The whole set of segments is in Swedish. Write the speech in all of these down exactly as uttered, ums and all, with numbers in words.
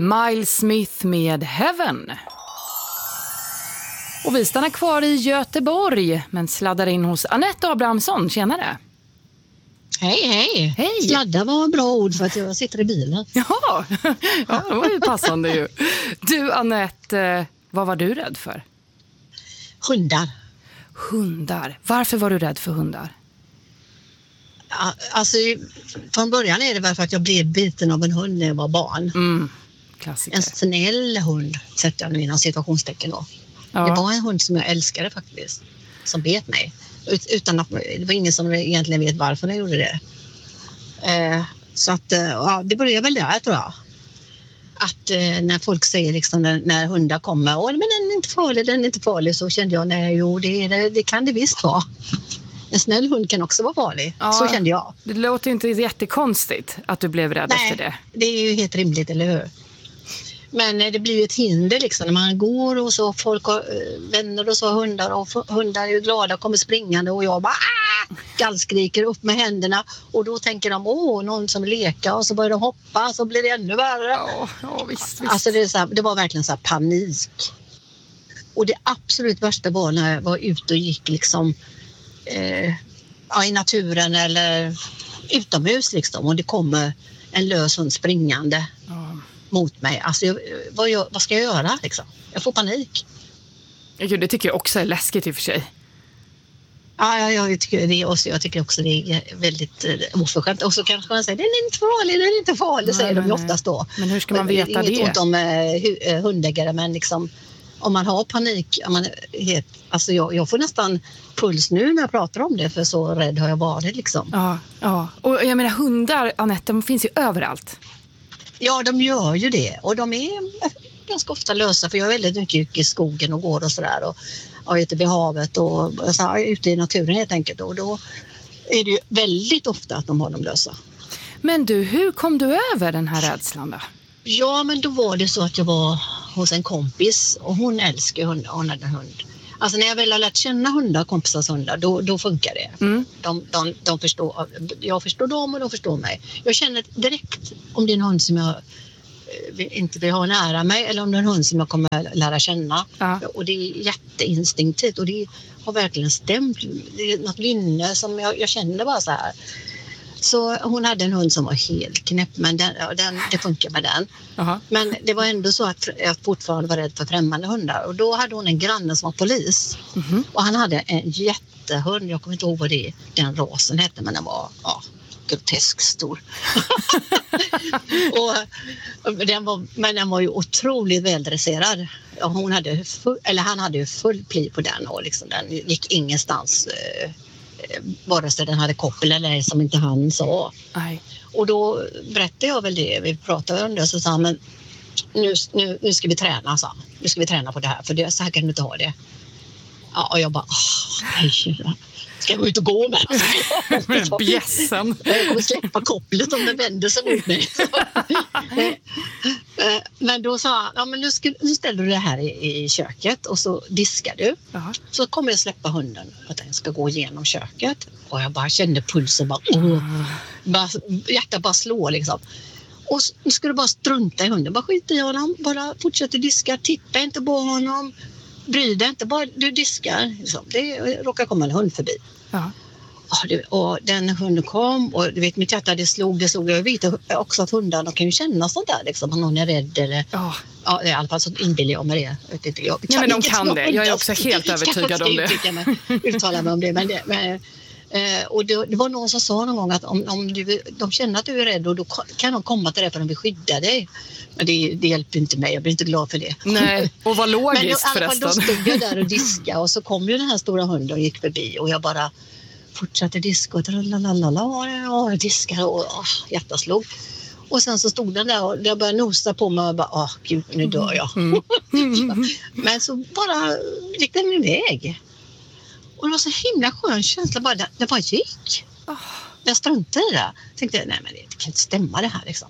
Miles Smith med Heaven. Och vi stannar kvar i Göteborg men sladdar in hos Anette Abrahamsson. Tjenare! Hej, hej! Hej! Sladda var bra ord för att jag sitter i bilen. Ja, ja det var ju passande ju. Du Anette, vad var du rädd för? Hundar. Hundar. Varför var du rädd för hundar? Ja, alltså, från början är det väl för att jag blev biten av en hund när jag var barn. Mm, klassiker. En snäll hund, sätter jag nu inom situationstecken då. Ja. Det var en hund som jag älskade faktiskt, som bet mig. Ut, utan att, det var ingen som egentligen vet varför jag gjorde det. Eh, så att, ja, det började väl där tror jag. Att eh, när folk säger liksom när, när hundar kommer, åh men den är inte farlig, den är inte farlig, så kände jag, nej jo det, det, det kan det visst vara. En snäll hund kan också vara farlig, ja, så kände jag. Det låter inte jättekonstigt att du blev rädd nej, efter det. Det är ju helt rimligt, eller hur? Men det blir ju ett hinder liksom när man går och så folk har vänner och så har hundar och hundar är ju glada och kommer springande och jag bara ah! Gallskriker upp med händerna och då tänker de åh någon som leker och så börjar de hoppa så blir det ännu värre. Ja, ja visst, visst. Alltså det, är så här, det var verkligen så här panik. Och det absolut värsta var när jag var ute och gick liksom eh, ja, i naturen eller utomhus liksom och det kommer en lös hund springande. Ja. Mot mig. Alltså, jag, vad, jag, vad ska jag göra liksom? Jag får panik. Ja, det tycker jag också är läskigt i och för sig. Ja, ja jag, tycker det också, jag tycker också det är väldigt uh, oförskämt. Och så kanske man säger, den är inte farlig, den är inte farlig, nej, säger nej, de ju oftast då. Men hur ska man veta det? Det är inget ont om uh, hundägare, men liksom, om man har panik, om man helt, alltså jag, jag får nästan puls nu när jag pratar om det, för så rädd har jag varit liksom. Ja, ja. Och jag menar hundar, Anette, de finns ju överallt. Ja, de gör ju det. Och de är ganska ofta lösa. För jag är väldigt mycket i skogen och går och sådär. Och, och ute vid havet och så här, ute i naturen helt enkelt. Och då är det ju väldigt ofta att de har dem lösa. Men du, hur kom du över den här rädslan då? Ja, men då var det så att jag var hos en kompis. Och hon älskar hundar. Hon hade en hund. Alltså när jag väl har lärt känna hundar, kompisars hundar, då, då funkar det. Mm. De, de, de förstår, jag förstår dem och de förstår mig. Jag känner direkt om det är en hund som jag inte vill ha nära mig eller om det är en hund som jag kommer lära känna. Ja. Och det är jätteinstinktivt och det har verkligen stämt. Det är något lynne som jag, jag känner bara så här. Så hon hade en hund som var helt knäpp, men den, den, det funkar med den. Uh-huh. Men det var ändå så att jag fortfarande var rädd för främmande hundar. Och då hade hon en granne som var polis. Uh-huh. Och han hade en jättehund, jag kommer inte ihåg vad det, den rasen hette, men den var ja, grotesk stor. och, den var, men den var ju otroligt väldresserad. Hon hade full, eller han hade ju full pli på den och liksom, den gick ingenstans... Eh, vare sig den hade koppel eller som inte han sa. Aj. Och då berättade jag väl det, vi pratade om det, så sa han, men nu, nu, nu ska vi träna, så. Nu ska vi träna på det här, för det, så här kan du inte ha det. Ja, och jag bara, nej, ska jag gå ut och gå med? Med bjässen. Jag kommer släppa kopplet om den vänder sig mot mig. Men då sa han, ja, men nu, ska, nu ställer du det här i, i köket och så diskar du. Uh-huh. Så kommer jag släppa hunden för att den ska gå igenom köket. Och jag bara kände pulsen bara, oh, bara hjärtat bara slår liksom. Och nu ska du bara strunta i hunden, bara skita i honom, bara fortsätta diska, titta inte på honom. Bry dig inte, bara du diskar. Liksom. Det råkar komma en hund förbi. Ja. Ja, det, och den hunden kom och du vet, mitt hjärta det slog, det slog. Jag vet också att hundar de kan ju känna sånt där liksom, om någon är rädd eller... Ja. Ja, i alla fall så inbillar jag med det. Jag vet inte, jag, ja, men de kan det. Jag är också helt övertygad om det. Jag mig, uttala mig om det. Men det men, eh, och det, det var någon som sa någon gång att om, om du, de känner att du är rädd och då kan de komma till dig för att de vill skydda dig. Men det, det hjälper inte mig, jag blir inte glad för det. Nej, och vad logiskt men då, förresten. Men då stod jag där och diskade och så kom ju den här stora hunden och gick förbi och jag bara fortsatte diska och lalalala, och diskade och åh, hjärtat slog. Och sen så stod den där och jag började nosa på mig och bara, åh gud, nu dör jag. Mm. Mm. Men så bara gick den iväg. Och det var så himla skön känsla, bara, det bara gick. Oh. Jag struntade i det. Tänkte, nej men det kan inte stämma det här liksom.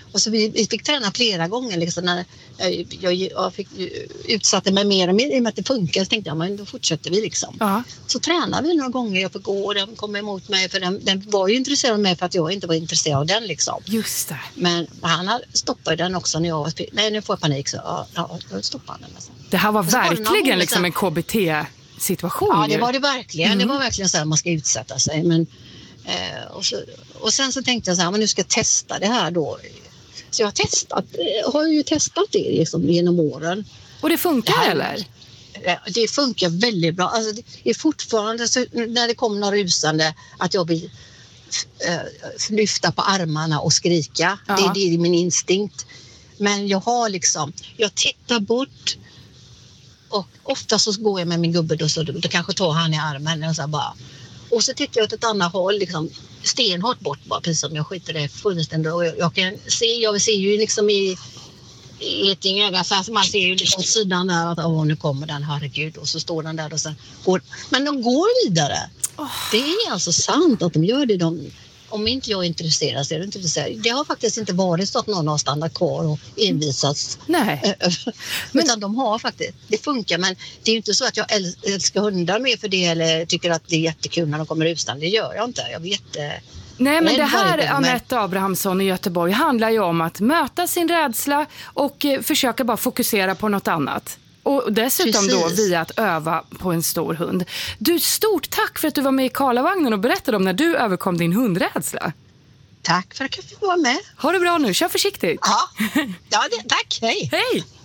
Och så vi, vi fick träna flera gånger liksom, när jag, jag, jag fick, utsatte mig mer och mer i och med att det funkar. Så tänkte jag, men då fortsätter vi liksom. Ja. Så tränade vi några gånger, jag fick gå och den kom emot mig för den, den var ju intresserad av mig för att jag inte var intresserad av den liksom. Just det. Men han stoppade den också när jag var, nej nu får jag panik så ja, ja då stoppade han den. Alltså. Det här var verkligen var liksom en K B T-situation. Ja, ju. det var det verkligen. Mm. Det var verkligen så att man ska utsätta sig. Men, eh, och, så, och sen så tänkte jag så här, men nu ska jag testa det här då. Så jag har testat, har ju testat det liksom genom åren. Och det funkar det här, eller? Det funkar väldigt bra. Alltså, det är fortfarande så, när det kommer några rusande att jag vill äh, lyfta på armarna och skrika. Det, det är min instinkt. Men jag har liksom, jag tittar bort och ofta så går jag med min gubbe då, så då, då kanske tar han i armen och så bara. Och så tittar jag åt ett annat håll liksom stenhårt bort bara, precis som jag skiter det fullständigt. Och jag, jag kan se, jag ser ju liksom i i ett öga så här, man ser ju liksom sidan där att åh, nu kommer den, herregud, och så står den där och sen går, men de går vidare. Oh. Det är alltså sant att de gör det. De, om inte jag är intresserad så är det inte intresserad. Det har faktiskt inte varit så att någon har stannat kvar och envisats. Nej. Men, utan de har faktiskt, det funkar, men det är ju inte så att jag älskar hundar mer för det eller tycker att det är jättekul när de kommer utan. Det gör jag inte. Jag vet jätte Nej, men det här, Anette Abrahamsson i Göteborg, handlar ju om att möta sin rädsla och eh, försöka bara fokusera på något annat. Och dessutom Precis. då via att öva på en stor hund. Du, stort tack för att du var med i Karlavagnen och berättade om när du överkom din hundrädsla. Tack för att jag fick vara med. Ha det bra nu, kör försiktigt. Ja, ja det, tack, hej. Hej.